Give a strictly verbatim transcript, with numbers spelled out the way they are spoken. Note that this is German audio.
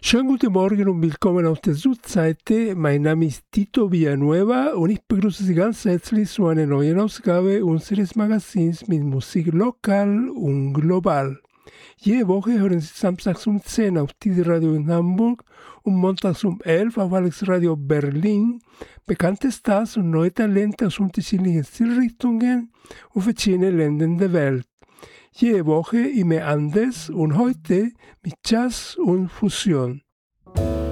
Schönen guten Morgen und willkommen auf der Südseite. Mein Name ist Tito Villanueva und ich begrüße Sie ganz herzlich zu einer neuen Ausgabe unseres Magazins mit Musik lokal und global. Jede Woche hören Sie samstags um zehn auf T D-Radio in Hamburg und montags um elf auf Alex Radio Berlin bekannte Stars und neue Talente aus unterschiedlichen Stilrichtungen und verschiedenen Ländern der Welt. Jede Woche immer anders und heute mit Jazz und Fusion.